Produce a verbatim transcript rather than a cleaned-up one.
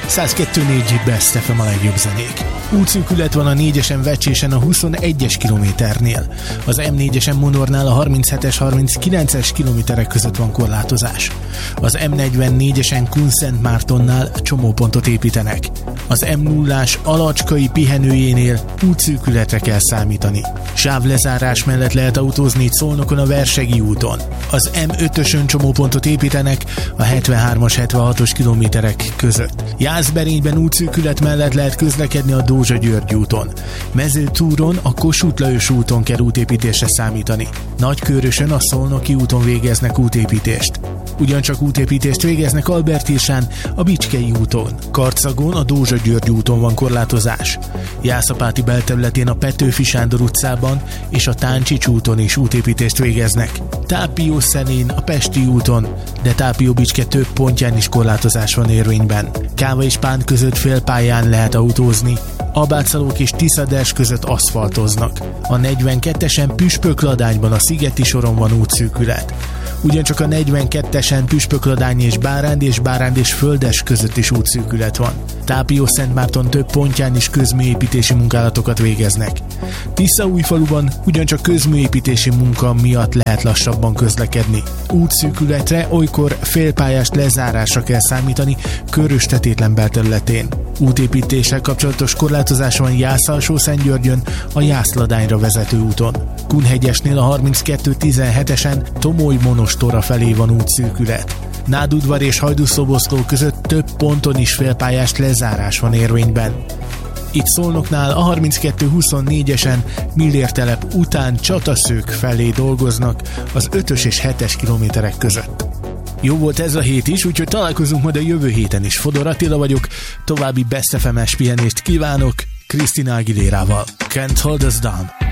száz kettő négy Best ef em a legjobb zenék. Útszűkület van a négyesen Vecsésen a huszonegyes kilométernél. Az em négyesen Monornál a harminchetes harminckilences kilométerek között van korlátozás. Az em negyvennégyesen Kunszentmártonnál csomópontot építenek. Az em nullás Alacskai pihenőjénél útszűkületre kell számítani. Sávlezárás mellett lehet autózni Szolnokon a Versegi úton. Az em ötösön csomópontot építenek a hetvenhármas hetvenhatos kilométerek között. Jászberényben útszűkület mellett lehet közlekedni a Dózsa-György úton. Mezőtúron a Kossuth Lajos úton kell útépítésre számítani. Nagykőrösön a Szolnoki úton végeznek útépítést. Ugyancsak útépítést végeznek Albertírsán a Bicskei úton. Karcagon a Dózsa-György úton van korlátozás. Jászapáti belterületén a Petőfi Sándor utcában és a Táncsics úton is útépítést végeznek. Tápiószelén a Pesti úton, de Tápió-Bicske több pontján is korlátozás van érvényben. Káva és Pán között félpályán lehet autózni. Abátszalók és Tiszaders között aszfaltoznak. A negyvenkettesen Püspökladányban a Szigeti soron van útszűkület. Ugyancsak a negyvenkettesen Püspökladány és Báránd és Báránd és Földes között is útszűkület van. Tápió-Szentmárton több pontján is közműépítési munkálatokat végeznek. Tiszaújfaluban ugyancsak közműépítési munka miatt lehet lassabban közlekedni. Útszűkületre olykor félpályás lezárásra kell számítani Körös-Tetétlen belterületén. Útépítéssel kapcsolatos korlátozás van Jász-Alsó-Szentgyörgyön a Jászladányra vezető úton. Kunhegyesnél a harminckettő tizenhetesen Tomoly-Monostorra felé van útszűkület. Nádudvar és Hajdúszoboszló között több ponton is félpályás lezárás van érvényben. Itt Szolnoknál a harminckettő huszonnégyesen Millértelep után Csataszők felé dolgoznak az ötös és hetes kilométerek között. Jó volt ez a hét is, úgyhogy találkozunk majd a jövő héten is. Fodor Attila vagyok, további Best ef em-es pihenést kívánok Christina Aguilérával. Can't Hold Us Down.